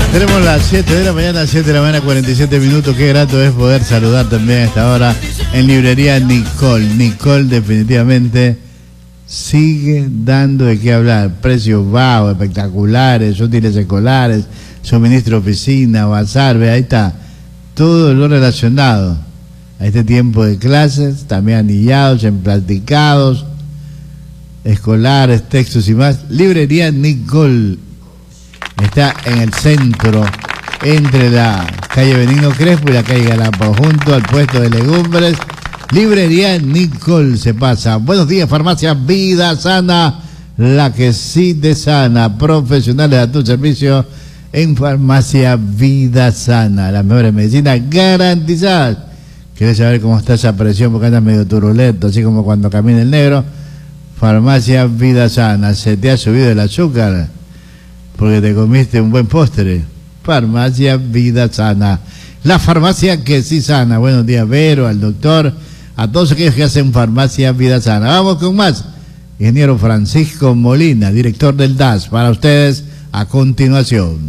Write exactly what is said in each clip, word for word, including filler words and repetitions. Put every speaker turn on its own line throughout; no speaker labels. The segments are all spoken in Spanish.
Tenemos las siete de la mañana, siete de la mañana, cuarenta y siete minutos. Qué grato es poder saludar también a esta hora en librería Nicole. Nicole definitivamente sigue dando de qué hablar. Precios bajos, espectaculares, útiles escolares, suministro de oficina, bazar, ve, ahí está. Todo lo relacionado a este tiempo de clases, también anillados, emplasticados, escolares, textos y más. Librería Nicole. Está en el centro, entre la calle Benigno Crespo y la calle Galapagos, junto al puesto de legumbres. Librería Nicole se pasa. Buenos días, Farmacia Vida Sana, la que sí te sana. Profesionales a tu servicio en Farmacia Vida Sana. Las mejores medicinas garantizadas. ¿Quieres saber cómo está esa presión? Porque andas medio turulento, así como cuando camina el negro. Farmacia Vida Sana. ¿Se te ha subido el azúcar? Porque te comiste un buen postre. Farmacia Vida Sana. La farmacia que sí sana. Buenos días, Vero, al doctor, a todos aquellos que hacen Farmacia Vida Sana. Vamos con más. Ingeniero Francisco Molina, director del D A S, para ustedes a continuación.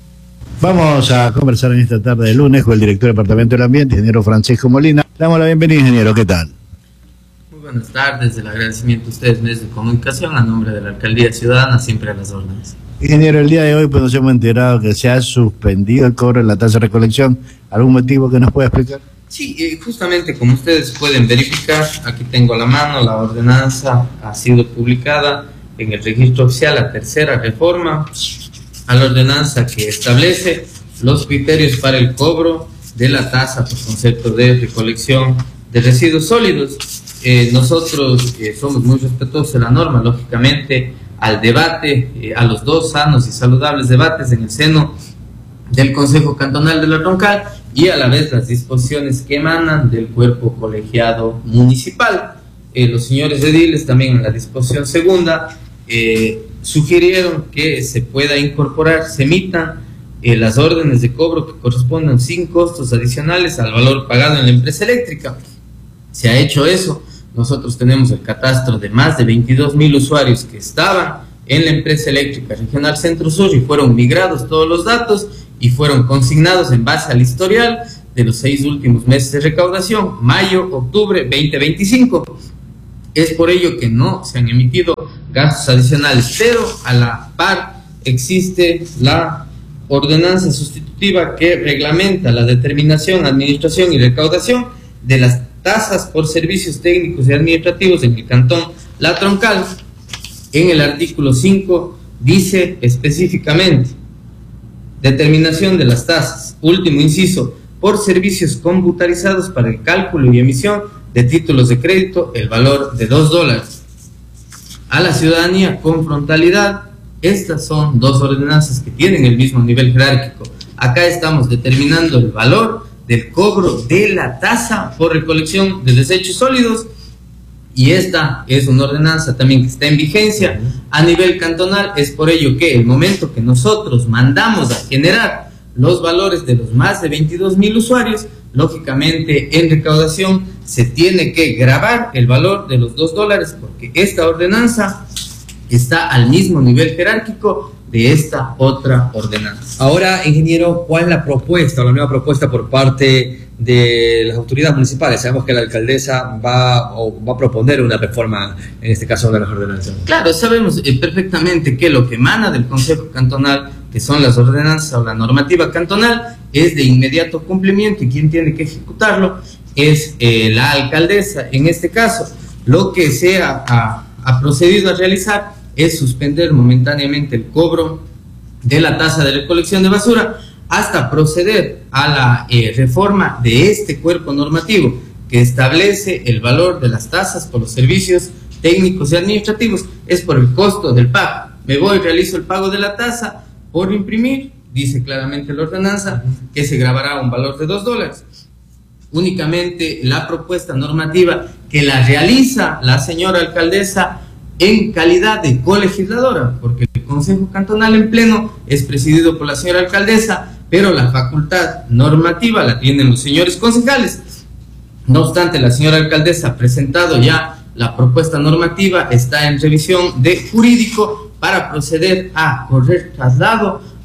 Vamos a conversar en esta tarde de lunes con el director del Departamento del Ambiente, ingeniero Francisco Molina. Le damos la bienvenida, ingeniero. ¿Qué tal?
Muy buenas tardes. El agradecimiento a ustedes, medios de comunicación, a nombre de la Alcaldía Ciudadana, siempre a las órdenes.
Ingeniero, el día de hoy pues nos hemos enterado que se ha suspendido el cobro de la tasa de recolección. ¿Algún motivo que nos pueda explicar?
Sí, eh, justamente como ustedes pueden verificar, aquí tengo a la mano, la ordenanza ha sido publicada en el registro oficial, la tercera reforma a la ordenanza que establece los criterios para el cobro de la tasa por concepto de recolección de residuos sólidos. Eh, nosotros eh, somos muy respetuosos de la norma, lógicamente, al debate, eh, a los dos sanos y saludables debates en el seno del Consejo Cantonal de la Troncal y a la vez las disposiciones que emanan del cuerpo colegiado municipal. Eh, los señores ediles también en la disposición segunda eh, sugirieron que se pueda incorporar, se emitan eh, las órdenes de cobro que correspondan sin costos adicionales al valor pagado en la empresa eléctrica. Se ha hecho eso. Nosotros tenemos el catastro de más de veintidós mil usuarios que estaban en la empresa eléctrica regional Centro Sur y fueron migrados todos los datos y fueron consignados en base al historial de los seis últimos meses de recaudación, mayo, octubre veinte veinticinco. Es por ello que no se han emitido gastos adicionales, pero a la par existe la ordenanza sustitutiva que reglamenta la determinación, administración y recaudación de las tasas por servicios técnicos y administrativos en el cantón La Troncal. En el artículo cinco dice específicamente: determinación de las tasas, último inciso, por servicios computarizados para el cálculo y emisión de títulos de crédito, el valor de dos dólares. A la ciudadanía con frontalidad, estas son dos ordenanzas que tienen el mismo nivel jerárquico. Acá estamos determinando el valor del cobro de la tasa por recolección de desechos sólidos, y esta es una ordenanza también que está en vigencia a nivel cantonal. Es por ello que el momento que nosotros mandamos a generar los valores de los más de veintidós mil usuarios, lógicamente en recaudación se tiene que grabar el valor de los dos dólares, porque esta ordenanza está al mismo nivel jerárquico de esta otra ordenanza.
Ahora, ingeniero, ¿cuál es la propuesta o la nueva propuesta por parte de las autoridades municipales? Sabemos que la alcaldesa va o va a proponer una reforma, en este caso de las ordenanzas.
Claro, sabemos eh, perfectamente que lo que emana del Consejo Cantonal, que son las ordenanzas o la normativa cantonal, es de inmediato cumplimiento, y quien tiene que ejecutarlo es eh, la alcaldesa. En este caso, lo que se ha, ha, ha procedido a realizar es suspender momentáneamente el cobro de la tasa de recolección de basura hasta proceder a la eh, reforma de este cuerpo normativo que establece el valor de las tasas por los servicios técnicos y administrativos. Es por el costo del pago. Me voy, realizo el pago de la tasa por imprimir, dice claramente la ordenanza, que se grabará un valor de dos dólares. Únicamente la propuesta normativa que la realiza la señora alcaldesa en calidad de colegisladora, porque el Consejo Cantonal en pleno es presidido por la señora alcaldesa, pero la facultad normativa la tienen los señores concejales. No obstante, la señora alcaldesa ha presentado ya la propuesta normativa, está en revisión de jurídico para proceder a correr traslado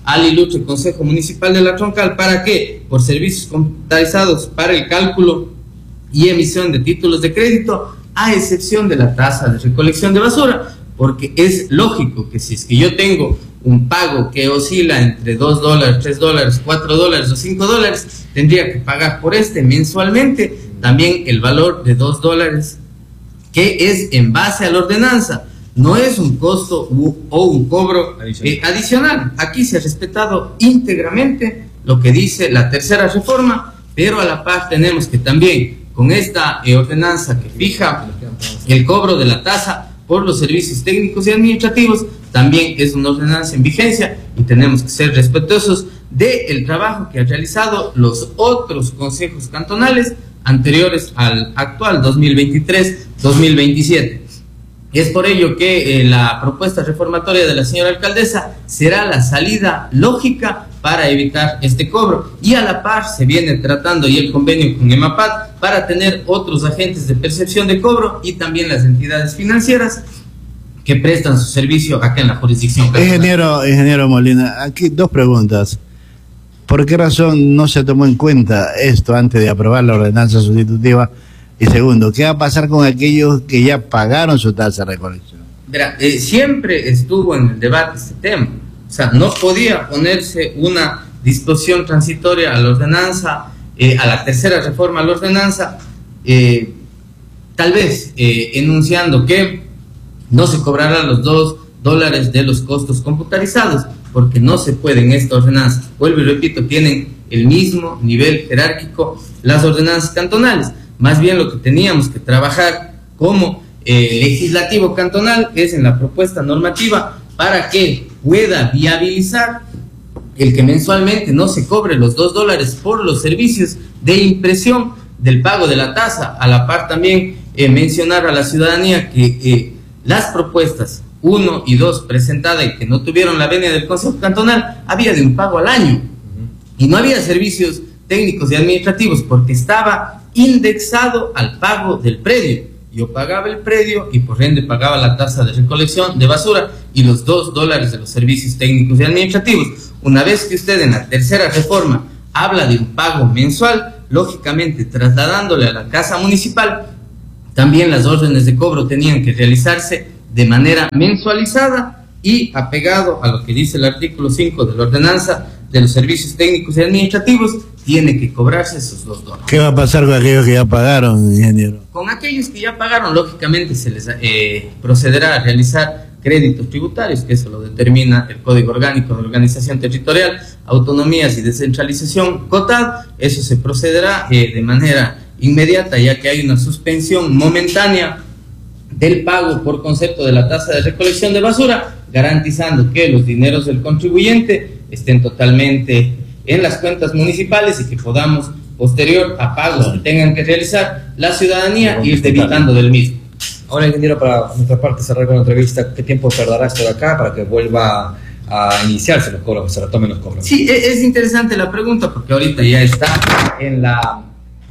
al ilustre Consejo Municipal de la Troncal para que, por servicios computarizados para el cálculo y emisión de títulos de crédito, a excepción de la tasa de recolección de basura, porque es lógico que si es que yo tengo un pago que oscila entre dos dólares, tres dólares, cuatro dólares o cinco dólares, tendría que pagar por este mensualmente también el valor de dos dólares, que es en base a la ordenanza. No es un costo u, o un cobro adicional. Eh, adicional. Aquí se ha respetado íntegramente lo que dice la tercera reforma, pero a la par tenemos que también con esta eh, ordenanza que fija el cobro de la tasa por los servicios técnicos y administrativos, también es una ordenanza en vigencia y tenemos que ser respetuosos del trabajo que han realizado los otros consejos cantonales anteriores al actual dos mil veintitrés dos mil veintisiete. Es por ello que eh, la propuesta reformatoria de la señora alcaldesa será la salida lógica para evitar este cobro, y a la par se viene tratando y el convenio con EMAPAT para tener otros agentes de percepción de cobro y también las entidades financieras que prestan su servicio acá en la jurisdicción.
Ingeniero, ingeniero Molina, aquí dos preguntas. ¿Por qué razón no se tomó en cuenta esto antes de aprobar la ordenanza sustitutiva? Y segundo, ¿qué va a pasar con aquellos que ya pagaron su tasa de recolección?
Verá, eh, siempre estuvo en el debate este tema. O sea, no podía ponerse una disposición transitoria a la ordenanza, eh, a la tercera reforma a la ordenanza, eh, tal vez eh, enunciando que no se cobrarán los dos dólares de los costos computarizados, porque no se puede en esta ordenanza. Vuelvo y repito, tienen el mismo nivel jerárquico las ordenanzas cantonales. Más bien lo que teníamos que trabajar como eh, legislativo cantonal es en la propuesta normativa para que pueda viabilizar el que mensualmente no se cobre los dos dólares por los servicios de impresión del pago de la tasa. A la par también eh, mencionar a la ciudadanía que eh, las propuestas uno y dos presentadas y que no tuvieron la venia del Consejo Cantonal, había de un pago al año. Uh-huh. Y no había servicios técnicos y administrativos porque estaba indexado al pago del predio. Yo pagaba el predio y por ende pagaba la tasa de recolección de basura y los dos dólares de los servicios técnicos y administrativos. Una vez que usted en la tercera reforma habla de un pago mensual, lógicamente trasladándole a la casa municipal, también las órdenes de cobro tenían que realizarse de manera mensualizada y apegado a lo que dice el artículo cinco de la ordenanza de los servicios técnicos y administrativos, tiene que cobrarse esos dos dólares.
¿Qué va a pasar con aquellos que ya pagaron, ingeniero?
Con aquellos que ya pagaron, lógicamente se les eh, procederá a realizar créditos tributarios, que eso lo determina el Código Orgánico de Organización Territorial, Autonomías y Descentralización, COTAD. Eso se procederá eh, de manera inmediata, ya que hay una suspensión momentánea del pago por concepto de la tasa de recolección de basura, garantizando que los dineros del contribuyente estén totalmente en las cuentas municipales y que podamos, posterior a pagos que tengan que realizar la ciudadanía, ir evitando del mismo.
Ahora, ingeniero, para nuestra parte cerrar con la entrevista, ¿qué tiempo tardará esto de acá para que vuelva a iniciarse los cobros, que se retomen los cobros?
Sí, es interesante la pregunta porque ahorita ya está en la,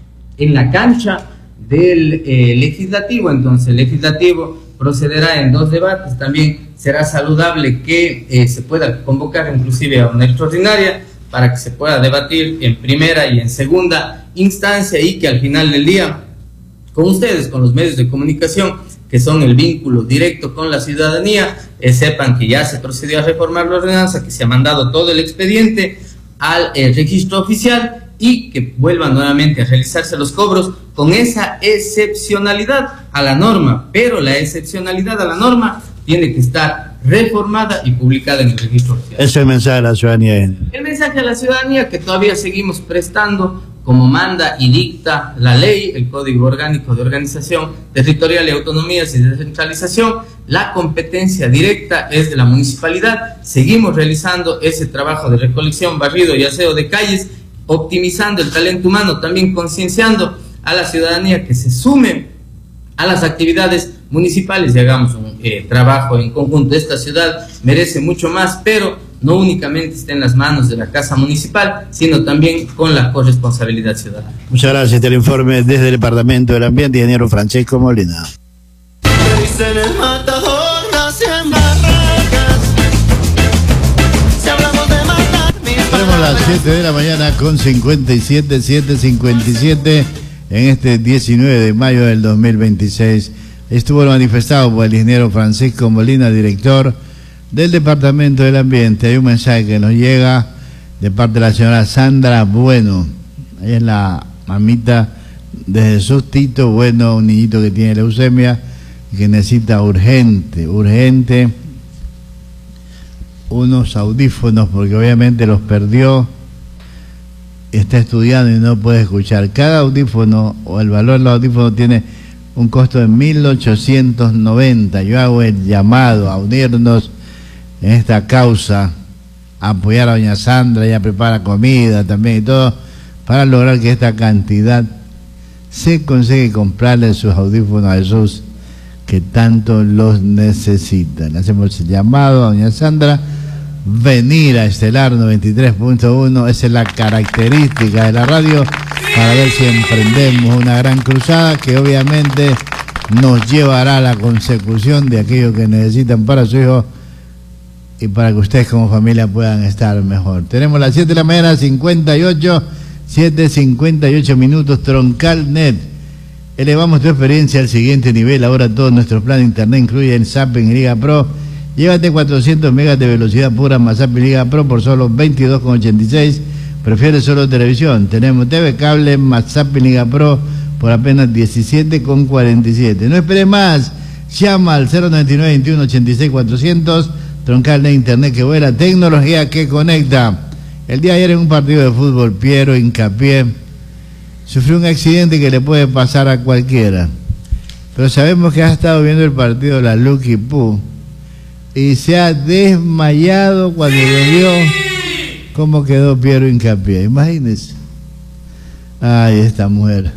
en la cancha del eh, legislativo. Entonces el legislativo procederá en dos debates. También será saludable que eh, se pueda convocar inclusive a una extraordinaria para que se pueda debatir en primera y en segunda instancia y que al final del día, con ustedes, con los medios de comunicación, que son el vínculo directo con la ciudadanía, eh, sepan que ya se procedió a reformar la ordenanza, que se ha mandado todo el expediente al eh, registro oficial y que vuelvan nuevamente a realizarse los cobros con esa excepcionalidad a la norma, pero la excepcionalidad a la norma tiene que estar reformada y publicada en el registro oficial.
Ese es el mensaje a la ciudadanía.
El mensaje a la ciudadanía que todavía seguimos prestando, como manda y dicta la ley, el Código Orgánico de Organización Territorial y Autonomías y Descentralización, la competencia directa es de la municipalidad. Seguimos realizando ese trabajo de recolección, barrido y aseo de calles, optimizando el talento humano, también concienciando a la ciudadanía que se sume a las actividades municipales y hagamos un eh, trabajo en conjunto. Esta ciudad merece mucho más, pero no únicamente está en las manos de la Casa Municipal, sino también con la corresponsabilidad ciudadana.
Muchas gracias. Este el informe desde el Departamento del Ambiente, ingeniero Francesco Molina.
Si hablamos de matar
las siete de la mañana con cincuenta y siete, siete cincuenta y siete en este diecinueve de mayo del dos mil veintiséis. Estuvo manifestado por el ingeniero Francisco Molina, director del Departamento del Ambiente. Hay un mensaje que nos llega de parte de la señora Sandra Bueno. Ella es la mamita de Jesús Tito Bueno, un niñito que tiene leucemia y que necesita urgente, urgente unos audífonos porque obviamente los perdió, está estudiando y no puede escuchar. Cada audífono o el valor de los audífonos tiene un costo de mil ochocientos noventa. Yo hago el llamado a unirnos en esta causa, a apoyar a doña Sandra. Ella prepara comida también y todo para lograr que esta cantidad se consiga comprarle sus audífonos a Jesús, que tanto los necesitan. Le hacemos el llamado a doña Sandra venir a Estelar noventa y tres punto uno. Esa es la característica de la radio, para ver si emprendemos una gran cruzada que obviamente nos llevará a la consecución de aquello que necesitan para su hijo y para que ustedes como familia puedan estar mejor. Tenemos las siete de la mañana, cincuenta y ocho, siete cincuenta y ocho minutos. TroncalNet. Elevamos tu experiencia al siguiente nivel. Ahora todos nuestros planes de internet incluyen Zapping y Liga Pro. Llévate cuatrocientos megas de velocidad pura más Zapping Liga Pro por solo veintidós con ochenta y seis. ¿Prefieres solo televisión? Tenemos T V cable más Zapping Liga Pro por apenas diecisiete con cuarenta y siete. No esperes más. Llama al cero noventa y nueve, veintiuno ochenta y seis, cuatrocientos. TroncalNet, internet que vuela, tecnología que conecta. El día de ayer en un partido de fútbol, Piero Hincapié sufrió un accidente que le puede pasar a cualquiera. Pero sabemos que ha estado viendo el partido de la Lucky Poo y se ha desmayado cuando lo vio cómo quedó Piero Hincapié. Imagínense. Ay, esta mujer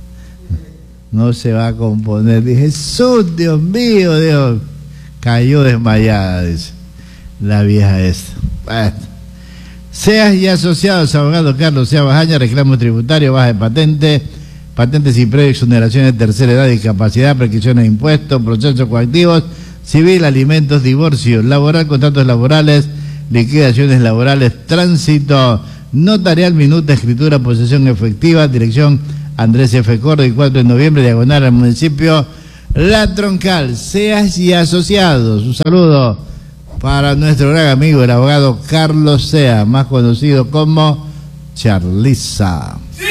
no se va a componer. Dije, Jesús, Dios mío, Dios. Cayó desmayada, dice la vieja esta. Bueno. Seas y asociados, abogado Carlos Sea Bajaña, reclamo tributario, baja de patente, patentes y previo, exoneraciones de tercera edad, discapacidad, prescripciones de impuestos, procesos coactivos, civil, alimentos, divorcio, laboral, contratos laborales, liquidaciones laborales, tránsito, notarial, minuta, escritura, posesión efectiva, dirección Andrés F. Cordo, y cuatro de noviembre, diagonal al municipio La Troncal. Seas y asociados. Un saludo para nuestro gran amigo, el abogado Carlos Sea, más conocido como Charliza. ¡Sí!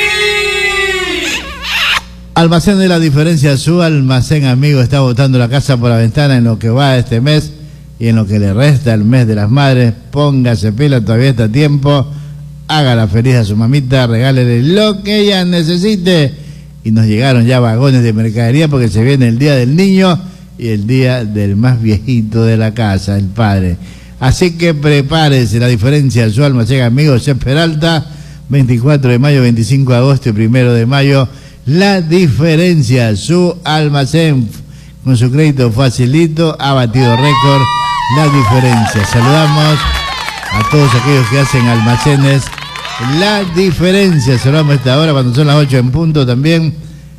Almacén de la Diferencia, su almacén amigo, está botando la casa por la ventana en lo que va este mes y en lo que le resta el mes de las madres. Póngase pila, todavía está a tiempo. Hágala feliz a su mamita, regálele lo que ella necesite. Y nos llegaron ya vagones de mercadería porque se viene el Día del Niño y el día del más viejito de la casa, el padre. Así que prepárese. La Diferencia, su almacén amigo, Chef Peralta, veinticuatro de mayo, veinticinco de agosto y primero de mayo. La Diferencia, su almacén, con su crédito facilito, ha batido récord. La Diferencia. Saludamos a todos aquellos que hacen almacenes La Diferencia. Saludamos a esta hora, cuando son las ocho en punto, también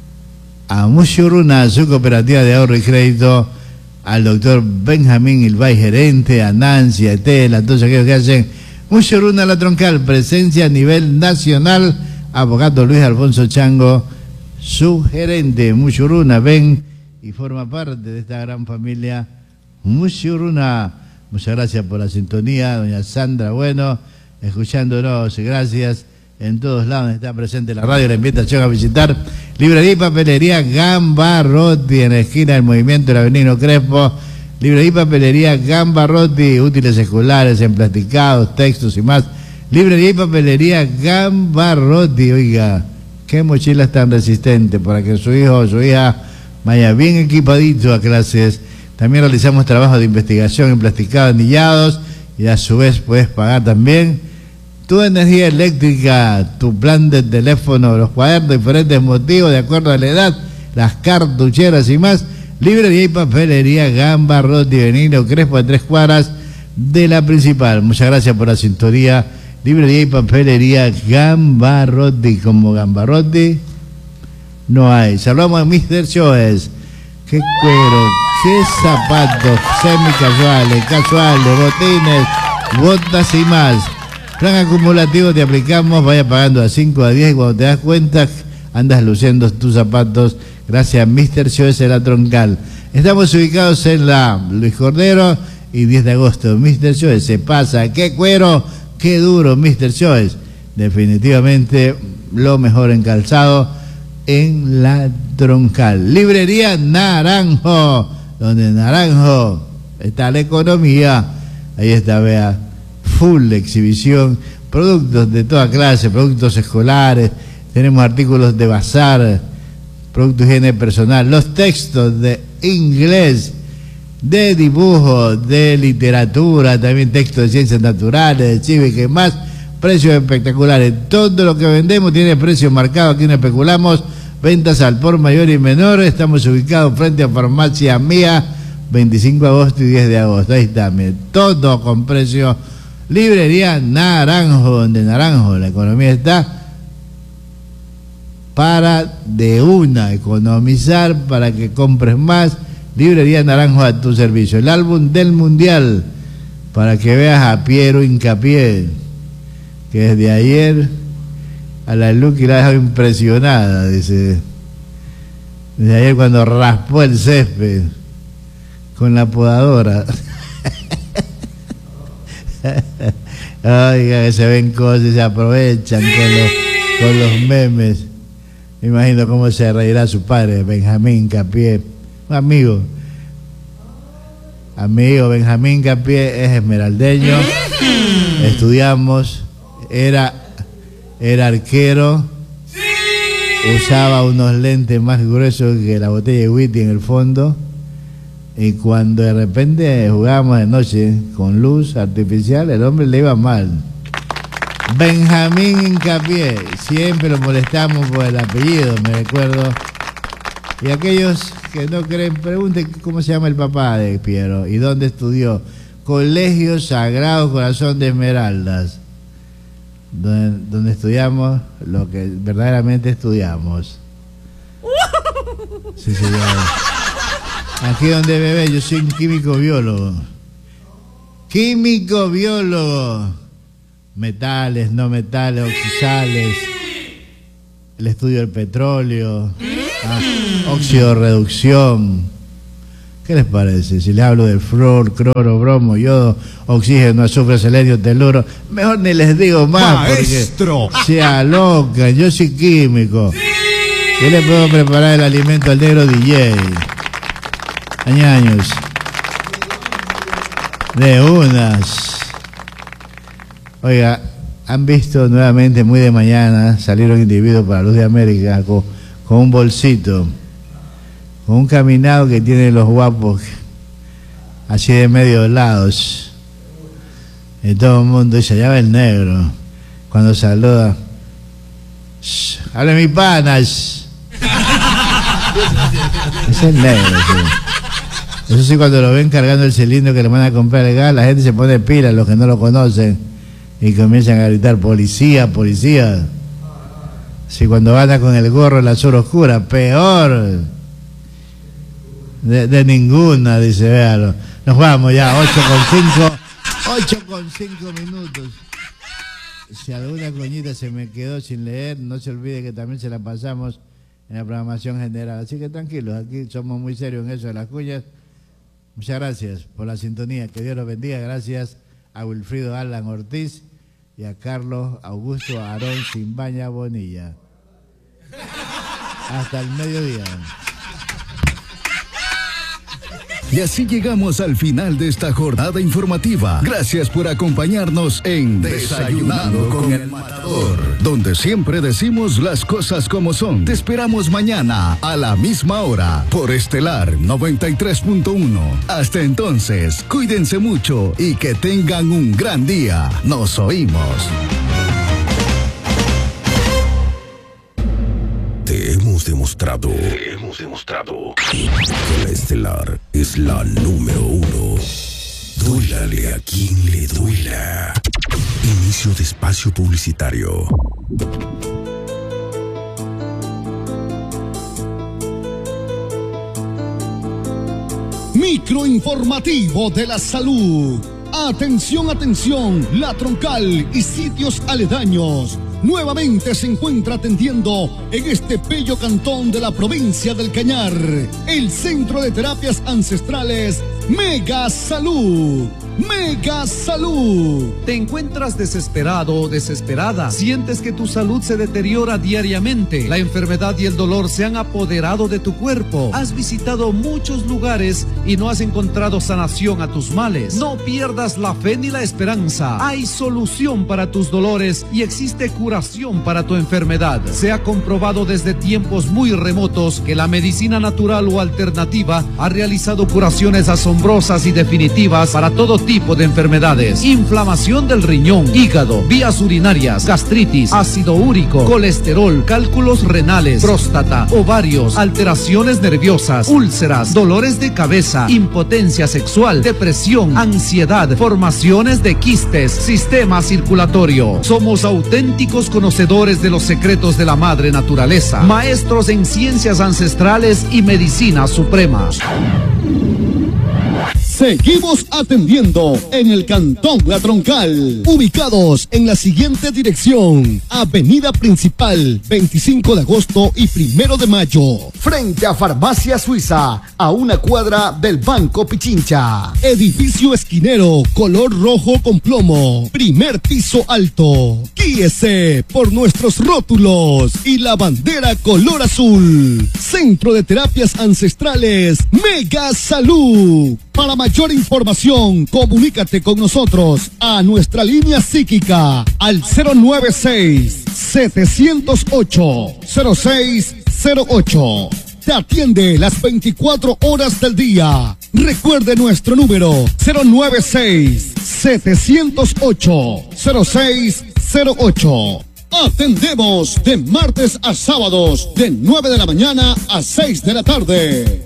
a Mushuruna, su cooperativa de ahorro y crédito, al doctor Benjamín Ilbay, gerente, a Nancy, a Estela, a todos aquellos que hacen Mushuruna La Troncal, presencia a nivel nacional. Abogado Luis Alfonso Chango, su gerente. Mushuruna, ven y forma parte de esta gran familia Mushuruna. Muchas gracias por la sintonía, doña Sandra Bueno, escuchándonos, gracias. En todos lados está presente la radio, la invitación a visitar Librería y Papelería Gambarotti, en la esquina del Movimiento del Avenida Crespo. Librería y Papelería Gambarotti, útiles escolares, emplasticados, textos y más. Librería y Papelería Gambarotti. Oiga, qué mochilas tan resistentes para que su hijo o su hija vaya bien equipadito a clases. También realizamos trabajo de investigación en plasticado, anillados, y a su vez puedes pagar también tu energía eléctrica, tu plan de teléfono, los cuadernos, diferentes motivos de acuerdo a la edad, las cartucheras y más. Librería y Papelería Gambarotti, Benigno Crespo, a tres cuadras de la principal. Muchas gracias por la sintonía. Librería y Papelería Gambarotti, como Gambarotti no hay. Saludamos a mister Choes. Qué cuero, qué zapatos, semicasuales, casuales, botines, botas y más. Plan acumulativo te aplicamos, vaya pagando a cinco, a diez y cuando te das cuenta andas luciendo tus zapatos gracias a míster Choice de la Troncal. Estamos ubicados en la Luis Cordero y diez de agosto. míster Choice se pasa, qué cuero, qué duro míster Choice. Definitivamente lo mejor en calzado en la Troncal. Librería Naranjo, donde Naranjo está la economía. Ahí está, vea, full exhibición, productos de toda clase, productos escolares, tenemos artículos de bazar, productos de higiene personal, los textos de inglés, de dibujo, de literatura, también textos de ciencias naturales, de cívica y más, precios espectaculares. Todo lo que vendemos tiene precio marcado, aquí no especulamos, ventas al por mayor y menor. Estamos ubicados frente a Farmacia Mía, veinticinco de agosto y diez de agosto. Ahí está, mire, todo con precio. Librería Naranjo, donde Naranjo, la economía está para de una economizar, para que compres más. Librería Naranjo a tu servicio. El álbum del Mundial, para que veas a Piero Hincapié, que desde ayer a la Lucky la ha dejado impresionada, dice. Desde ayer cuando raspó el césped con la podadora. Oiga, que se ven cosas y se aprovechan con los, con los memes. Me imagino cómo se reirá su padre, Benjamín Capié, un amigo. Amigo, Benjamín Capié es esmeraldeño. Estudiamos, era, era arquero, usaba unos lentes más gruesos que la botella de whisky en el fondo. Y cuando de repente jugábamos de noche con luz artificial, el hombre le iba mal. Benjamín Hincapié, siempre lo molestamos por el apellido, me recuerdo. Y aquellos que no creen, pregunten cómo se llama el papá de Piero y dónde estudió. Colegio Sagrado Corazón de Esmeraldas, donde, donde estudiamos lo que verdaderamente estudiamos. Sí, señor. Aquí donde bebé, yo soy un químico biólogo. Químico biólogo. Metales, no metales, oxidales, el estudio del petróleo, ah, óxido reducción. ¿Qué les parece? Si les hablo del flúor, cloro, bromo, yodo, oxígeno, azufre, selenio, teluro, mejor ni les digo más. Maestro, porque se alocan. Yo soy químico. Yo le puedo preparar el alimento al negro D J. Añaños. De unas. Oiga, han visto nuevamente muy de mañana, salieron individuos para Luz de América con, con un bolsito, con un caminado que tienen los guapos, así de medio lados. Y todo el mundo dice, allá va el negro. Cuando saluda, ¡hable mi panas! Es el negro, sí. Eso sí, cuando lo ven cargando el cilindro que le van a comprar el gas, la gente se pone pila, los que no lo conocen. Y comienzan a gritar, policía, policía. Si cuando anda con el gorro en la zona oscura, peor. De, de ninguna, dice, véalo. Nos vamos ya, ocho con cinco. ocho con cinco minutos. Si alguna coñita se me quedó sin leer, no se olvide que también se la pasamos en la programación general. Así que tranquilos, aquí somos muy serios en eso de las cuñas. Muchas gracias por la sintonía. Que Dios los bendiga. Gracias a Wilfrido Alan Ortiz y a Carlos Augusto Aarón Simbaña Bonilla. Hasta el mediodía.
Y así llegamos al final de esta jornada informativa. Gracias por acompañarnos en Desayunando con el Matador, donde siempre decimos las cosas como son. Te esperamos mañana a la misma hora por Estelar noventa y tres punto uno. Hasta entonces, cuídense mucho y que tengan un gran día. Nos oímos. Te hemos demostrado, te hemos demostrado que la Estelar es la número uno. Duélale a quien le duela. Inicio de espacio publicitario. Microinformativo de la salud. Atención, atención, La Troncal y sitios aledaños. Nuevamente se encuentra atendiendo en este bello cantón de la provincia del Cañar, el Centro de Terapias Ancestrales Mega Salud. Mega Salud.
¿Te encuentras desesperado o desesperada? ¿Sientes que tu salud se deteriora diariamente? La enfermedad y el dolor se han apoderado de tu cuerpo. Has visitado muchos lugares y no has encontrado sanación a tus males. No pierdas la fe ni la esperanza. Hay solución para tus dolores y existe curación para tu enfermedad. Se ha comprobado desde tiempos muy remotos que la medicina natural o alternativa ha realizado curaciones asombrosas y definitivas para todo tipo de enfermedades: inflamación del riñón, hígado, vías urinarias, gastritis, ácido úrico, colesterol, cálculos renales, próstata, ovarios, alteraciones nerviosas, úlceras, dolores de cabeza, impotencia sexual, depresión, ansiedad, formaciones de quistes, sistema circulatorio. Somos auténticos conocedores de los secretos de la madre naturaleza, maestros en ciencias ancestrales y medicina suprema.
Seguimos atendiendo en el Cantón La Troncal, ubicados en la siguiente dirección: Avenida Principal, veinticinco de agosto y primero de mayo, frente a Farmacia Suiza, a una cuadra del Banco Pichincha. Edificio esquinero, color rojo con plomo, primer piso alto. Guíese por nuestros rótulos y la bandera color azul. Centro de Terapias Ancestrales Mega Salud. Para mayor información, comunícate con nosotros a nuestra línea psíquica al cero nueve seis, siete cero ocho, cero seis cero ocho. Te atiende las veinticuatro horas del día. Recuerde nuestro número cero nueve seis, siete cero ocho, cero seis cero ocho. Atendemos de martes a sábados de nueve de la mañana a seis de la tarde.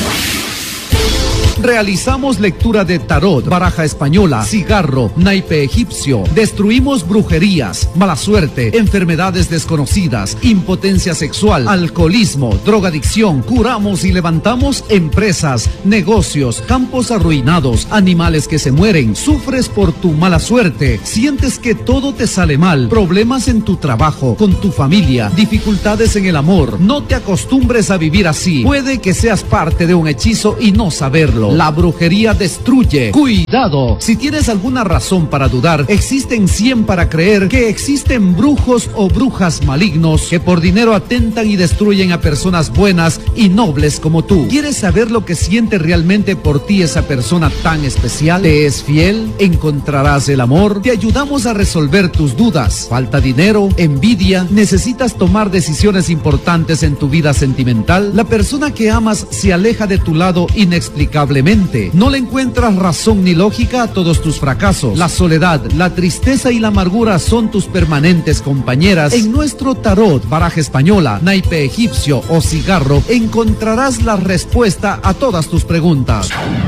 Realizamos lectura de tarot, baraja española, cigarro, naipe egipcio. Destruimos brujerías, mala suerte, enfermedades desconocidas, impotencia sexual, alcoholismo, drogadicción. Curamos y levantamos empresas, negocios, campos arruinados, animales que se mueren. Sufres por tu mala suerte, sientes que todo te sale mal, problemas en tu trabajo, con tu familia, dificultades en el amor. No te acostumbres a vivir así. Puede que seas parte de un hechizo y no saberlo. La brujería destruye. Cuidado. Si tienes alguna razón para dudar, existen cien para creer que existen brujos o brujas malignos que por dinero atentan y destruyen a personas buenas y nobles como tú. ¿Quieres saber lo que siente realmente por ti esa persona tan especial? ¿Te es fiel? ¿Encontrarás el amor? Te ayudamos a resolver tus dudas. ¿Falta dinero? ¿Envidia? ¿Necesitas tomar decisiones importantes en tu vida sentimental? La persona que amas se aleja de tu lado inexplicablemente. No le encuentras razón ni lógica a todos tus fracasos. La soledad, la tristeza y la amargura son tus permanentes compañeras. En nuestro tarot, baraja española, naipe egipcio o cigarro, encontrarás la respuesta a todas tus preguntas.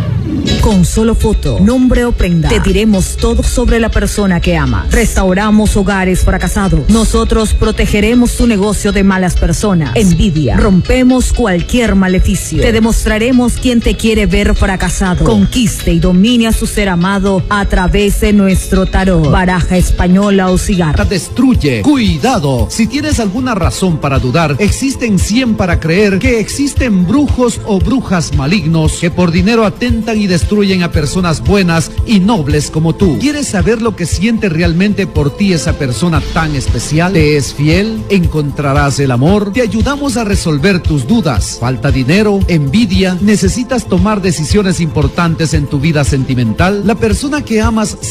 Con solo foto, nombre o prenda, te diremos todo sobre la persona que amas. Restauramos hogares fracasados. Nosotros protegeremos tu negocio de malas personas. Envidia. Rompemos cualquier maleficio. Te demostraremos quién te quiere ver fracasado. Conquiste y domine a su ser amado a través de nuestro tarot, baraja española o cigarro.
Destruye. Cuidado. Si tienes alguna razón para dudar, existen cien para creer que existen brujos o brujas malignos que por dinero atentan y destruyen a personas buenas y nobles como tú. ¿Quieres saber lo que siente realmente por ti esa persona tan especial? ¿Te es fiel? ¿Encontrarás el amor? Te ayudamos a resolver tus dudas. ¿Falta dinero? ¿Envidia? ¿Necesitas tomar decisiones importantes en tu vida sentimental? La persona que amas